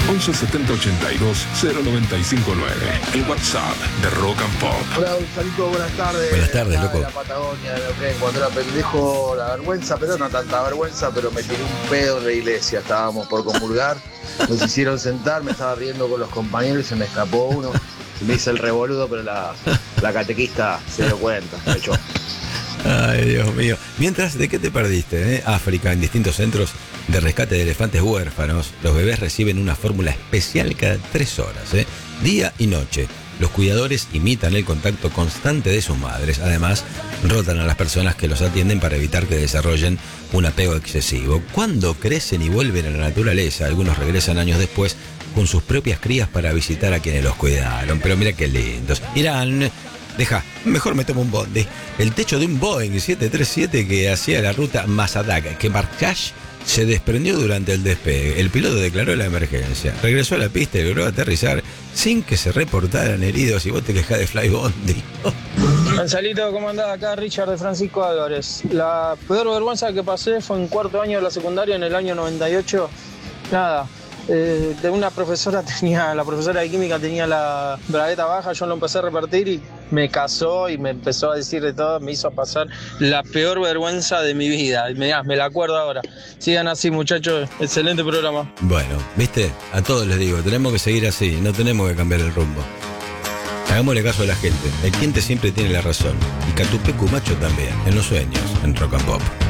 11 70 82 0959. El WhatsApp de Rock and Pop. Hola, Gonzalito, buenas tardes. Buenas tardes, Acá loco. de la Patagonia, de lo que cuando era pendejo, la vergüenza, pero no tanta vergüenza, pero me tiré un pedo en la iglesia. Estábamos por comulgar, nos hicieron sentar, me estaba riendo con los compañeros y se me escapó uno. Me hice el revoludo, pero la catequista se dio cuenta, me echó. Ay, Dios mío. Mientras, ¿de qué te perdiste? África, en distintos centros de rescate de elefantes huérfanos, los bebés reciben una fórmula especial cada 3 horas, día y noche. Los cuidadores imitan el contacto constante de sus madres. Además, rotan a las personas que los atienden para evitar que desarrollen un apego excesivo. Cuando crecen y vuelven a la naturaleza, algunos regresan años después con sus propias crías para visitar a quienes los cuidaron. Pero mira qué lindos. Irán, deja, mejor me tomo un bondi. El techo de un Boeing 737 que hacía la ruta Masadak, que Marrakech, se desprendió durante el despegue. El piloto declaró la emergencia. Regresó a la pista y logró aterrizar sin que se reportaran heridos. Y vos te quejás de Flybondi. Gonzalito, ¿cómo andás? Acá Richard de Francisco Álvarez. La peor vergüenza que pasé fue en cuarto año de la secundaria, en el año 98. Nada, de una profesora la profesora de química tenía la bragueta baja, yo lo empecé a repartir y me casó y me empezó a decir de todo, me hizo pasar la peor vergüenza de mi vida. Me la acuerdo ahora. Sigan así, muchachos, excelente programa. Bueno, viste, a todos les digo, tenemos que seguir así, no tenemos que cambiar el rumbo. Hagámosle caso a la gente, el cliente siempre tiene la razón. Y Catupecu Macho también, en los sueños, en Rock and Pop.